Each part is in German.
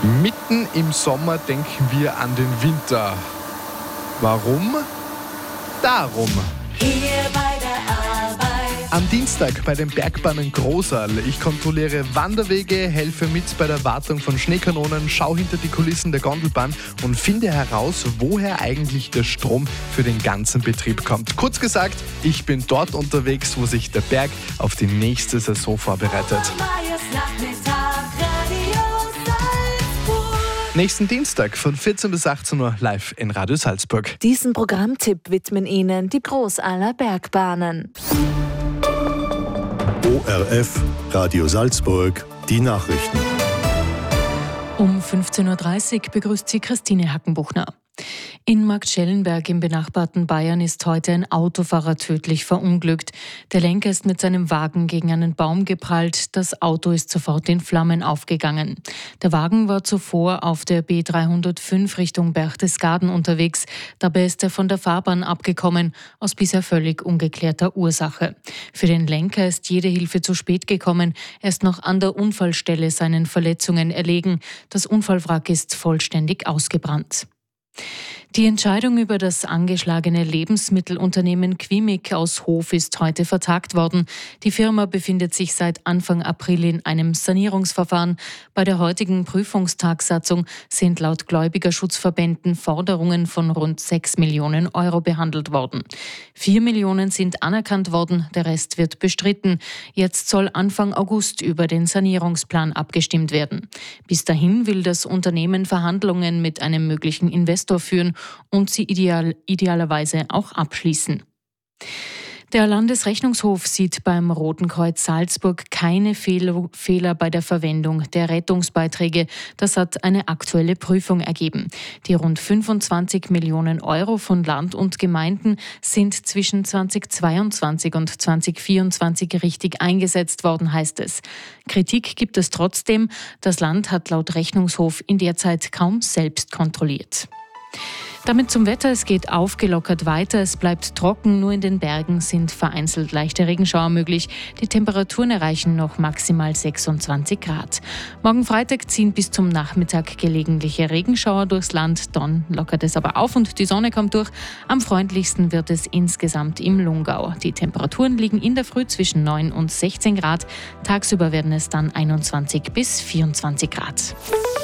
Mitten im Sommer denken wir an den Winter. Warum? Darum. Hier bei der Arbeit. Am Dienstag bei den Bergbahnen Großal. Ich kontrolliere Wanderwege, helfe mit bei der Wartung von Schneekanonen, schaue hinter die Kulissen der Gondelbahn und finde heraus, woher eigentlich der Strom für den ganzen Betrieb kommt. Kurz gesagt, ich bin dort unterwegs, wo sich der Berg auf die nächste Saison vorbereitet. Nächsten Dienstag von 14 bis 18 Uhr live in Radio Salzburg. Diesen Programmtipp widmen Ihnen die Großaler Bergbahnen. ORF, Radio Salzburg, die Nachrichten. Um 15.30 Uhr begrüßt sie Christine Hackenbuchner. In Marktschellenberg im benachbarten Bayern ist heute ein Autofahrer tödlich verunglückt. Der Lenker ist mit seinem Wagen gegen einen Baum geprallt. Das Auto ist sofort in Flammen aufgegangen. Der Wagen war zuvor auf der B305 Richtung Berchtesgaden unterwegs. Dabei ist er von der Fahrbahn abgekommen, aus bisher völlig ungeklärter Ursache. Für den Lenker ist jede Hilfe zu spät gekommen. Er ist noch an der Unfallstelle seinen Verletzungen erlegen. Das Unfallwrack ist vollständig ausgebrannt. Die Entscheidung über das angeschlagene Lebensmittelunternehmen Quimic aus Hof ist heute vertagt worden. Die Firma befindet sich seit Anfang April in einem Sanierungsverfahren. Bei der heutigen Prüfungstagsatzung sind laut Gläubigerschutzverbänden Forderungen von rund 6 Millionen Euro behandelt worden. 4 Millionen sind anerkannt worden, der Rest wird bestritten. Jetzt soll Anfang August über den Sanierungsplan abgestimmt werden. Bis dahin will das Unternehmen Verhandlungen mit einem möglichen Investor führen und sie idealerweise auch abschließen. Der Landesrechnungshof sieht beim Roten Kreuz Salzburg keine Fehler bei der Verwendung der Rettungsbeiträge. Das hat eine aktuelle Prüfung ergeben. Die rund 25 Millionen Euro von Land und Gemeinden sind zwischen 2022 und 2024 richtig eingesetzt worden, heißt es. Kritik gibt es trotzdem. Das Land hat laut Rechnungshof in der Zeit kaum selbst kontrolliert. Damit zum Wetter, es geht aufgelockert weiter, es bleibt trocken, nur in den Bergen sind vereinzelt leichte Regenschauer möglich. Die Temperaturen erreichen noch maximal 26 Grad. Morgen Freitag ziehen bis zum Nachmittag gelegentliche Regenschauer durchs Land, dann lockert es aber auf und die Sonne kommt durch. Am freundlichsten wird es insgesamt im Lungau. Die Temperaturen liegen in der Früh zwischen 9 und 16 Grad, tagsüber werden es dann 21 bis 24 Grad.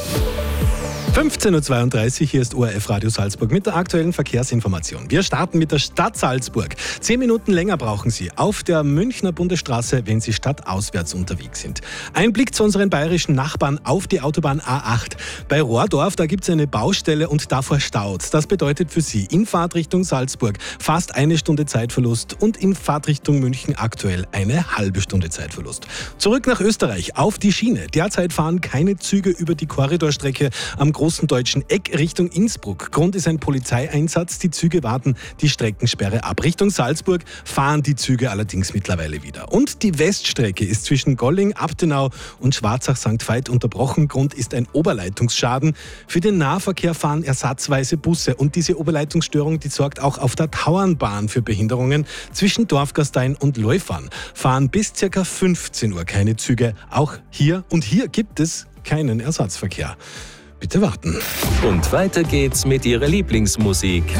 15.32 Uhr, hier ist ORF Radio Salzburg mit der aktuellen Verkehrsinformation. Wir starten mit der Stadt Salzburg. 10 Minuten länger brauchen Sie auf der Münchner Bundesstraße, wenn Sie stadtauswärts unterwegs sind. Ein Blick zu unseren bayerischen Nachbarn auf die Autobahn A8. Bei Rohrdorf, da gibt es eine Baustelle und davor staut. Das bedeutet für Sie in Fahrtrichtung Salzburg fast 1 Stunde Zeitverlust und in Fahrtrichtung München aktuell eine halbe Stunde Zeitverlust. Zurück nach Österreich, auf die Schiene. Derzeit fahren keine Züge über die Korridorstrecke am großen deutschen Eck Richtung Innsbruck. Grund ist ein Polizeieinsatz. Die Züge warten die Streckensperre ab. Richtung Salzburg fahren die Züge allerdings mittlerweile wieder. Und die Weststrecke ist zwischen Golling, Abtenau und Schwarzach-St. Veit unterbrochen. Grund ist ein Oberleitungsschaden. Für den Nahverkehr fahren ersatzweise Busse. Und diese Oberleitungsstörung, die sorgt auch auf der Tauernbahn für Behinderungen. Zwischen Dorfgastein und Leufern fahren bis ca. 15 Uhr keine Züge. Auch hier gibt es keinen Ersatzverkehr. Bitte warten. Und weiter geht's mit Ihrer Lieblingsmusik.